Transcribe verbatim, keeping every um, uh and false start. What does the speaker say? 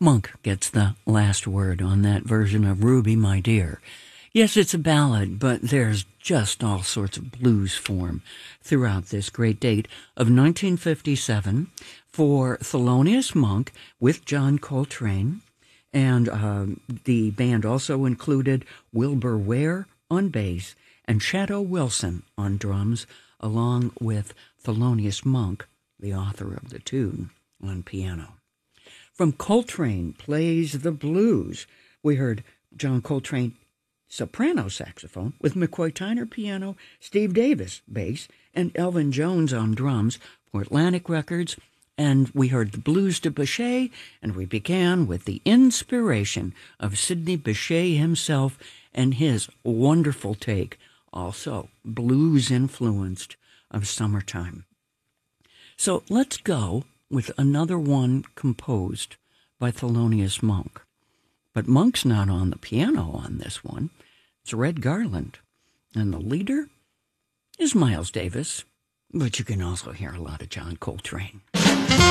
Monk gets the last word on that version of Ruby, My Dear. Yes, it's a ballad, but there's just all sorts of blues form throughout this great date of nineteen fifty-seven for Thelonious Monk with John Coltrane. And uh, the band also included Wilbur Ware on bass and Shadow Wilson on drums, along with Thelonious Monk, the author of the tune, on piano. From Coltrane Plays the Blues, we heard John Coltrane soprano saxophone with McCoy Tyner piano, Steve Davis bass, and Elvin Jones on drums for Atlantic Records. And we heard the Blues to Bechet, and we began with the inspiration of Sidney Bechet himself and his wonderful take, also blues-influenced, of Summertime. So let's go with another one composed by Thelonious Monk. But Monk's not on the piano on this one. It's Red Garland. And the leader is Miles Davis. But you can also hear a lot of John Coltrane.